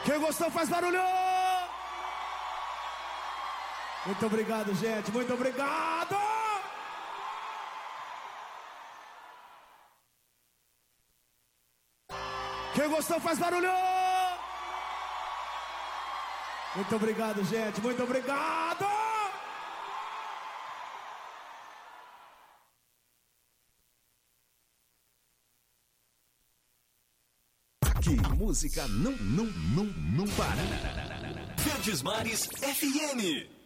Quem gostou faz barulho! Muito obrigado, gente, muito obrigado! Quem gostou faz barulho! Muito obrigado, gente, muito obrigado! Aqui a música não para. Verdes Mares FM.